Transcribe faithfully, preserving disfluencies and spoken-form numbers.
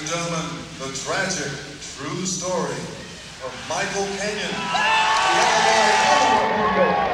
gentlemen, the tragic true story of Michael Kenyon.